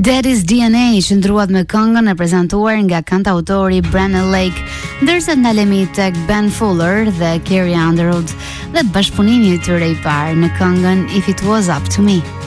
Daddy's DNA që ndruat me këngën e prezantuar nga kantautori Brandon Lake, ndërsa ndalemi tek Ben Fuller dhe Carrie Underwood dhe bashkëpunimi i tyre i parë në këngën If It Was Up To Me.